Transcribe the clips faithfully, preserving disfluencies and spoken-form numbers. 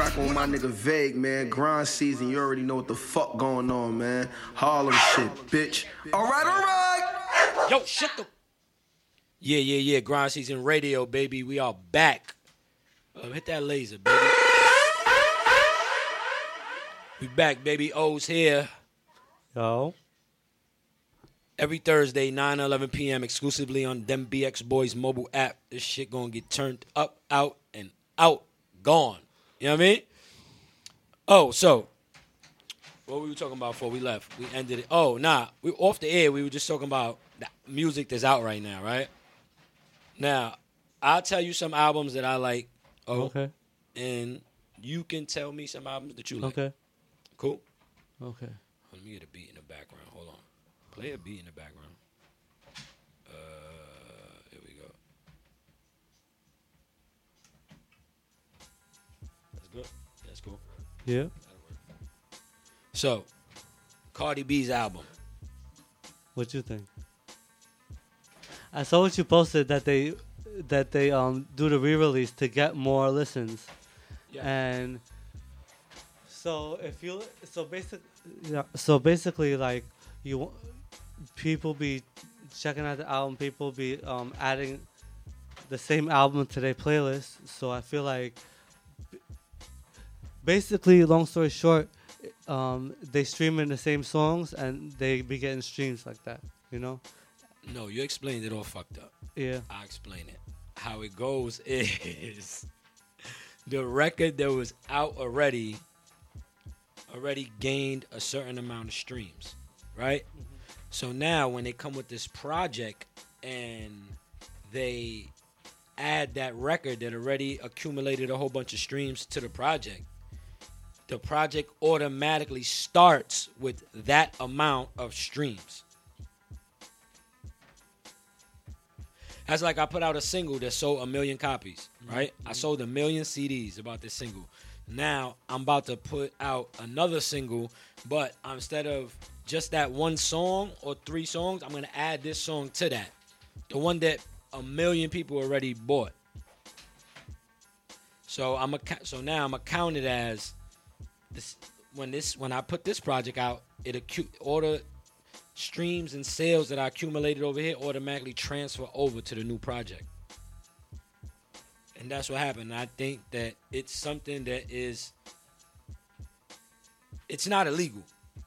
rockin' with my nigga Vague, man. Grind season, you already know what the fuck going on, man. Harlem shit, bitch. All right, all right. Yo, shut the... Yeah, yeah, yeah. Grind season radio, baby. We are back. Uh, hit that laser, baby. We back, baby. O's here. Yo. Every Thursday, nine, eleven p.m. exclusively on Them B X Boys mobile app. This shit gonna get turned up, out, and out. Gone. You know what I mean? Oh, so, what were we talking about before we left? We ended it. Oh, nah. We off the air, we were just talking about the music that's out right now, right? Now, I'll tell you some albums that I like. Oh, Okay. And you can tell me some albums that you like. Okay. Cool? Okay. Let me get a beat in the background. Hold on. Play a beat in the background. Uh, here we go. That's good. That's cool. Yeah. So, Cardi B's album. What you think? I saw what you posted that they that they um do the re-release to get more listens, Yeah. and so if you so basic yeah so basically like you people be checking out the album, people be um adding the same album to their playlist. So I feel like basically, long story short, um they streaming the same songs and they be getting streams like that, you know. No, you explained it all fucked up. Yeah. I'll explain it. How it goes is the record that was out already already gained a certain amount of streams, right? Mm-hmm. So now when they come with this project and they add that record that already accumulated a whole bunch of streams to the project, the project automatically starts with that amount of streams. That's like I put out a single that sold a million copies, right? Mm-hmm. I sold a million C Ds about this single. Now I'm about to put out another single, but instead of just that one song or three songs, I'm gonna add this song to that, the one that a million people already bought. So I'm a so now I'm gonna count it as this when this when I put this project out, it acu- order. Streams and sales that I accumulated over here automatically transfer over to the new project. And that's what happened. I think that it's something that is, it's not illegal.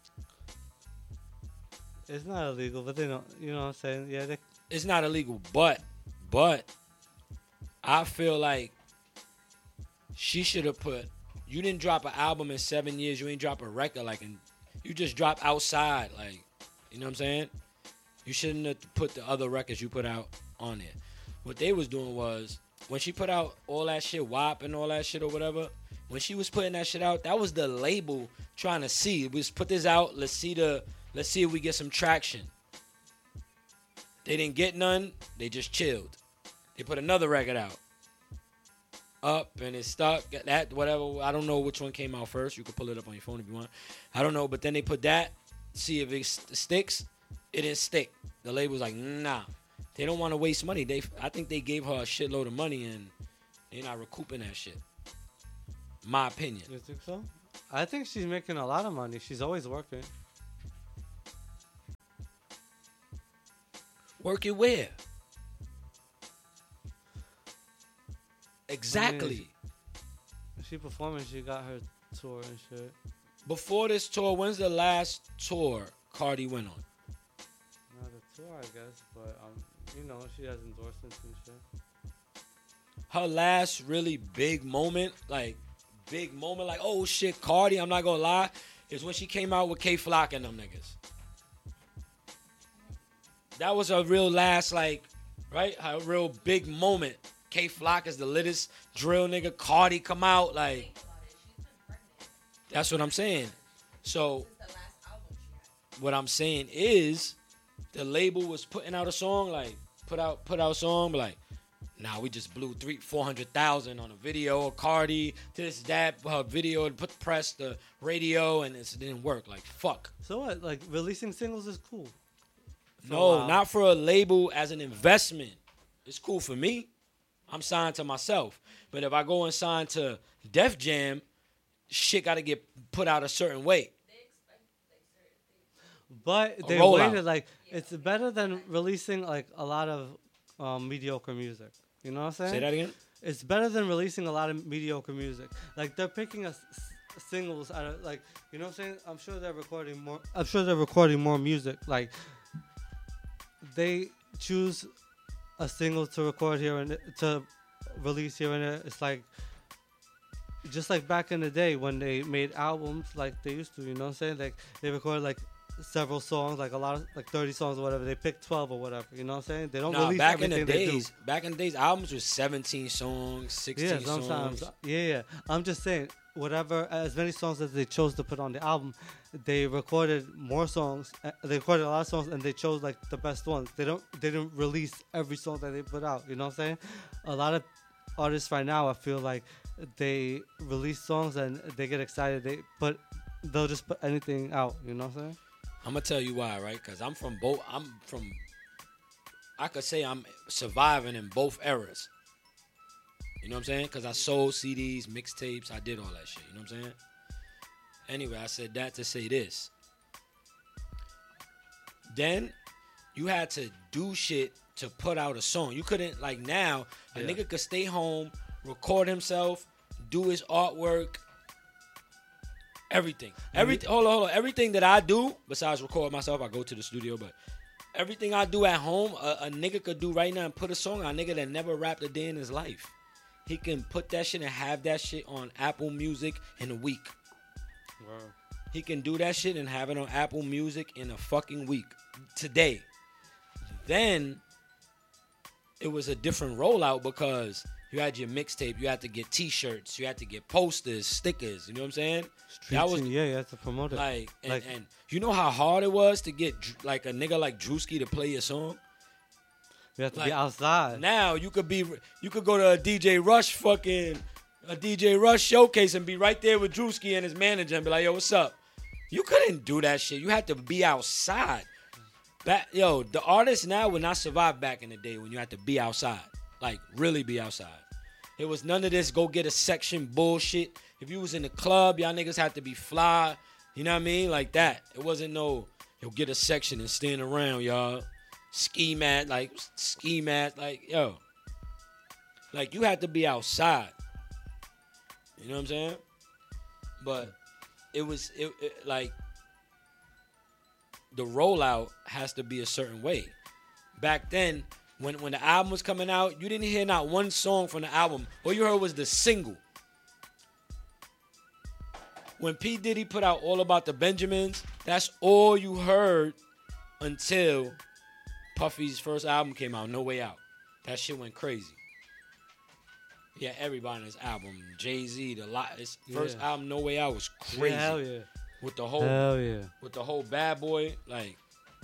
It's not illegal, but they don't, you know what I'm saying? Yeah, they... It's not illegal, but, but, I feel like she should have put, you didn't drop an album in seven years, you ain't drop a record, like, in, you just drop outside, like, you know what I'm saying? You shouldn't have put the other records you put out on there. What they was doing was, when she put out all that shit, W A P and all that shit or whatever, when she was putting that shit out, that was the label trying to see. We just put this out, let's see the, let's see if we get some traction. They didn't get none, they just chilled. They put another record out. Up and it stuck, that, whatever, I don't know which one came out first. You can pull it up on your phone if you want. I don't know, but then they put that, see if it sticks. It didn't stick. The label's like, nah. They don't want to waste money. They, I think they gave her a shitload of money and they're not recouping that shit. My opinion. You think so? I think she's making a lot of money. She's always working. Working where? Exactly. I mean, she performing. She got her tour and shit. Before this tour, when's the last tour Cardi went on? Not a tour, I guess, but um, you know, she has endorsements and shit. Her last really big moment, like big moment, like oh shit, Cardi, I'm not gonna lie, is when she came out with K Flock and them niggas. That was a real last, like, right? A real big moment. K Flock is the littest drill nigga. Cardi come out, like. That's what I'm saying. So, what I'm saying is, the label was putting out a song, like, put out put out a song, but like, nah, we just blew three, four hundred thousand on a video, Cardi, this, that, her video, put the press, the radio, and it didn't work. Like, fuck. So what? Like, releasing singles is cool. No, not for a label as an investment. It's cool for me. I'm signed to myself. But if I go and sign to Def Jam, shit got to get put out a certain way. But they rollout. waited like it's better than releasing like a lot of um, mediocre music. You know what I'm saying? Say that again. It's better than releasing a lot of mediocre music. Like they're picking us singles out of like you know what I'm saying? I'm sure they're recording more. I'm sure they're recording more music. Like they choose a single to record here and to release here and there. It's like just like back in the day when they made albums like they used to. You know what I'm saying? Like they recorded like several songs, like a lot of like thirty songs or whatever. They pick twelve or whatever. You know what I'm saying? They don't Nah, release back in the everything they do. days, back in the days, albums was seventeen songs, sixteen Yeah, sometimes. songs. Yeah, yeah. I'm just saying, whatever, as many songs as they chose to put on the album, they recorded more songs. uh, They recorded a lot of songs, and they chose like the best ones. They don't, they didn't release every song that they put out. You know what I'm saying? A lot of artists right now, I feel like they release songs and they get excited. They put, they'll just put anything out. You know what I'm saying? I'm gonna tell you why, right? Because I'm from both. I'm from. I could say I'm surviving in both eras. You know what I'm saying? Because I sold C Ds, mixtapes, I did all that shit. You know what I'm saying? Anyway, I said that to say this. Then you had to do shit to put out a song. You couldn't, like now, a Yeah. nigga could stay home, record himself, do his artwork, everything. Everything. Hold on, hold on. Everything that I do, besides record myself, I go to the studio, but everything I do at home, a, a nigga could do right now and put a song on. A nigga that never rapped a day in his life. He can put that shit and have that shit on Apple Music in a week. Wow. He can do that shit and have it on Apple Music in a fucking week. Today. Then it was a different rollout because you had your mixtape, you had to get t-shirts, you had to get posters, stickers, you know what I'm saying? Street That was scene, yeah, you have to promote it. like and, Like- and you know how hard it was to get Dr- like a nigga like Drewski to play your song? You have to like, be outside. Now you could be you could go to a D J Rush fucking a D J Rush showcase and be right there with Drewski and his manager and be like, yo, what's up? You couldn't do that shit. You had to be outside. Back, yo, the artists now would not survive back in the day when you had to be outside. Like, really be outside. It was none of this go get a section bullshit. If you was in the club, y'all niggas had to be fly. You know what I mean? Like that. It wasn't no, yo, get a section and stand around, y'all. Ski mat, like, ski mat, like, yo. Like, you had to be outside. You know what I'm saying? But it was, it, it like, the rollout has to be a certain way. Back then, when when the album was coming out, you didn't hear not one song from the album. All you heard was the single. When P. Diddy put out All About the Benjamins, that's all you heard until Puffy's first album came out, No Way Out. That shit went crazy. Yeah, everybody on his album. Jay-Z, the lot, his first Yeah. album, No Way Out, was crazy. Yeah, hell yeah. With the whole Hell yeah. with the whole Bad Boy, like,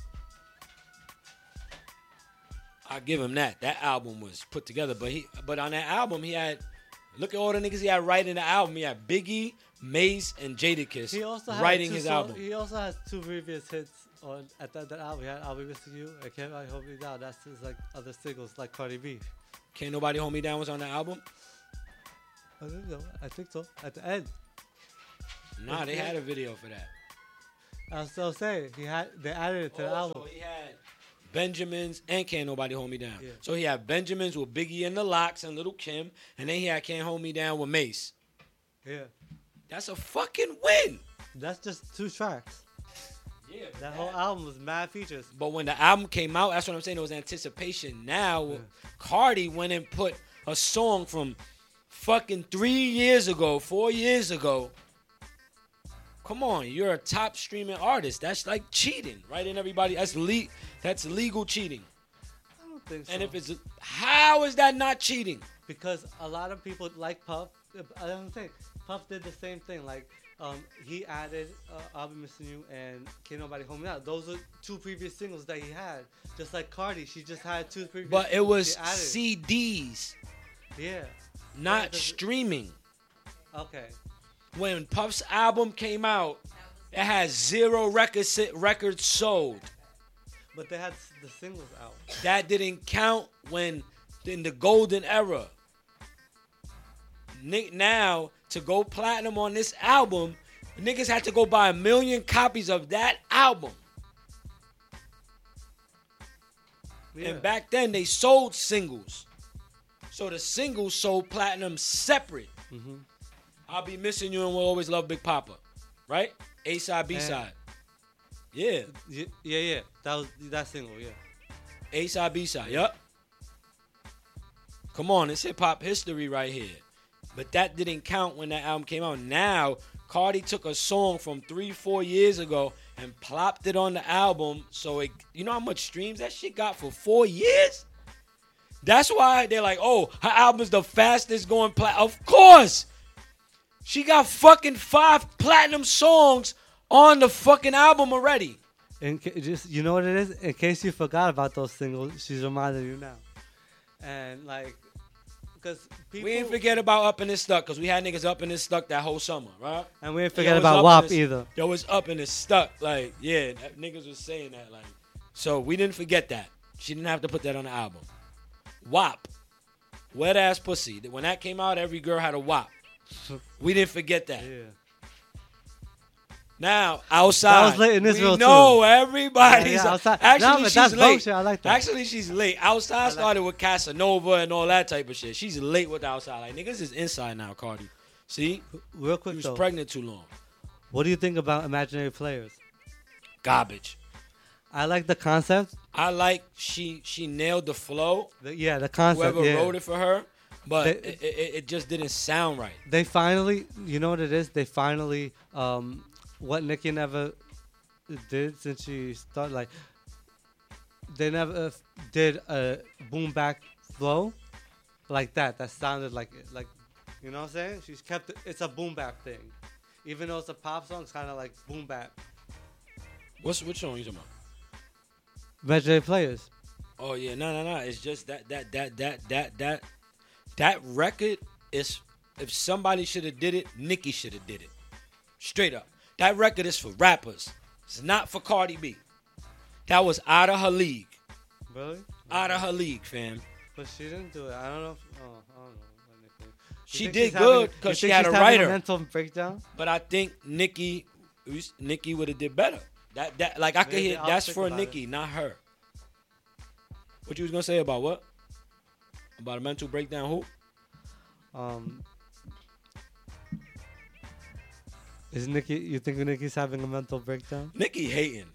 I give him that. That album was put together, but he, but on that album, he had, look at all the niggas he had writing the album. He had Biggie, Mace, and Jadakiss He also had writing two his song- album. He also has two previous hits on at that, that album. He had I'll Be Missing You. I Can't I Hold Me Down. That's his like other singles like Cardi B. Can't Nobody Hold Me Down was on the album? I think so. I think so. At the end, Nah, they had a video for that. I'm still saying he had they added it to the Oh, album. so he had Benjamins and Can't Nobody Hold Me Down. Yeah. So he had Benjamins with Biggie and the Locks and Little Kim, and then he had Can't Hold Me Down with Mace. Yeah, That's a fucking win. that's just two tracks. Yeah, That whole album was mad features. But when the album came out, that's what I'm saying. It was anticipation. Now, Yeah. Cardi went and put a song from fucking three years ago, four years ago. Come on, you're a top streaming artist. That's like cheating, right? And everybody, that's le- that's legal cheating. I don't think so. And if it's, how is that not cheating? because a lot of people like Puff. I don't think Puff did the same thing. Like um, he added uh, "I'll Be Missing You" and "Can't Nobody Hold Me Down." Those are two previous singles that he had. Just like Cardi, she just had two previous. But it was she added. C Ds, Yeah. not does it- streaming. Okay. When Puff's album came out, it had zero records records sold. But they had s- the singles out. That didn't count when in the golden era. Nick, now to go platinum on this album, niggas had to go buy a million copies of that album. Yeah. And back then they sold singles. So the singles sold platinum separate. Mm-hmm. I'll Be Missing You and We'll Always Love Big Papa. Right? A side, B side. Yeah. Yeah, yeah, yeah. That was that single, yeah. A side, B side. Yup. Come on, it's hip hop history right here. But that didn't count when that album came out. Now, Cardi took a song from three, four years ago and plopped it on the album. So, it, you know how much streams that shit got for four years? That's why they're like, oh, her album's the fastest going platinum. Of course. She got fucking five platinum songs on the fucking album already. In ca- just you know what it is? In case you forgot about those singles, she's reminding you now. And like, because people... We ain't forget about Up in This Stuck, because we had niggas up in this stuck that whole summer, right? And we ain't forget Yo, it's about up W A in P this- either. Yo, it's up in this stuck. Like, yeah, that, niggas was saying that. Like, so we didn't forget that. She didn't have to put that on the album. W A P. Wet ass pussy. When that came out, every girl had a W A P. We didn't forget that. Yeah. Now, outside. That was late in Israel, we know too. everybody's. Yeah, yeah, outside. Actually, No, but she's that's late. bullshit. I like that. Actually, she's late. Outside started with Casanova and all that type of shit. She's late with the outside. Like, niggas is inside now, Cardi. See? Real She quick was though, pregnant too long. what do you think about imaginary players? Garbage. I like the concept. I like she she nailed the flow. The, yeah, the concept. Whoever yeah. wrote it for her, but They- it, it, it just didn't sound right. They finally, you know what it is? They finally, um, what Nicki never did since she started, like, they never uh, did a boom back flow like that. That sounded like, like, you know what I'm saying? She's kept it, it's a boom bap thing. Even though it's a pop song, it's kind of like boom bap. What's which song you talking about? Imaginary players. Oh yeah, no, no, no. It's just that that that that that that that record is. If somebody should have did it, Nicki should have did it. Straight up. That record is for rappers. It's not for Cardi B. That was out of her league. Really? Out of her league, fam. But she didn't do it. I don't know. If, oh, I don't know. anything. You She think did she's having- good you because she think had she's a having writer. mental breakdown. But I think Nicki, Nicki would have did better. That that like I could Maybe hear I'll that's think for about Nicki, not her. What you was gonna say about what? About a mental breakdown? Who? Um, is Nicki? You think Nicki's having a mental breakdown? Nicki hating.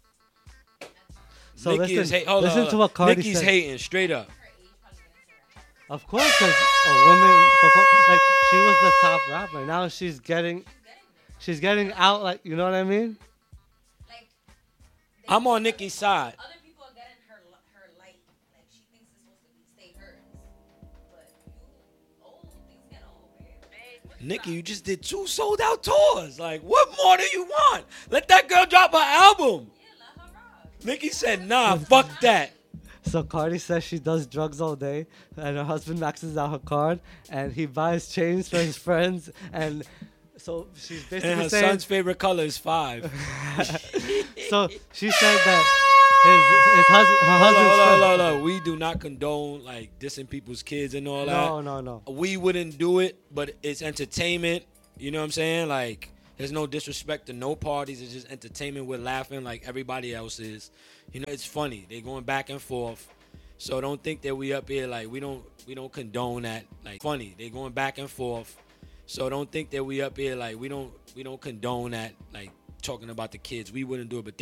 So Nicki listen, is hating. Hold listen on, hold to on. what Cardi Nicki's said. hating straight up. Of course, because a woman, perform- like she was the top rapper. Now she's getting, she's getting out. Like you know what I mean? Like, I'm on Nicki's side. other people are getting her her light. Like she thinks it's supposed to be stay hers. But you old, things get old, babe. Nikki, you just did two sold out tours. Like, what more do you want? Let that girl drop her album. Yeah, let her rock. Nikki said, nah, fuck that. So Cardi says she does drugs all day, and her husband maxes out her card, and he buys chains for his friends, and so she's basically And her saying. son's favorite color is five. So she said that his his husband, her Hold on, husband's hold on, friend- hold on, hold on. We do not condone, like, dissing people's kids and all that. No, no, no. We wouldn't do it, but it's entertainment. You know what I'm saying? Like, there's no disrespect to no parties. It's just entertainment. We're laughing like everybody else is. You know, it's funny. They're going back and forth. So don't think that we up here like we don't we don't condone that. Like, funny. They're going back and forth. So don't think that we up here like we don't we don't condone that. Like, talking about the kids. We wouldn't do it, but